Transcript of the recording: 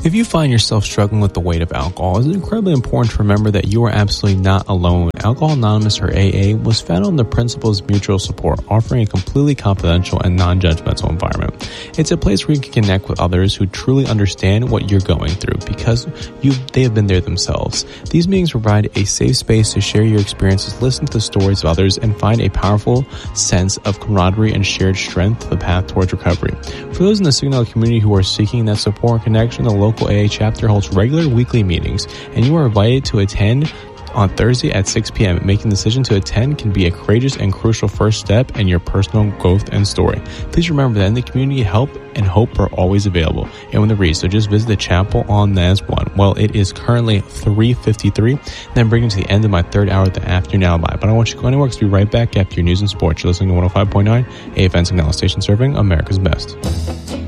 If you find yourself struggling with the weight of alcohol, it's incredibly important to remember that you are absolutely not alone. Alcohol Anonymous, or AA, was founded on the principles of mutual support, offering a completely confidential and non-judgmental environment. It's a place where you can connect with others who truly understand what you're going through because they have been there themselves. These meetings provide a safe space to share your experiences, listen to the stories of others, and find a powerful sense of camaraderie and shared strength, the path towards recovery. For those in the Signal community who are seeking that support and connection, the local AA chapter holds regular weekly meetings, and you are invited to attend on Thursday at 6 p.m. Making the decision to attend can be a courageous and crucial first step in your personal growth and story. Please remember that in the community, help and hope are always available and within reach. So just visit the chapel on Nas 1. Well, it is currently 3:53. Then bringing to the end of my third hour of the afternoon alibi. But I don't want you to go anywhere because we'll be right back after your news and sports. You're listening to 105.9 AFN Signal Station, serving America's best.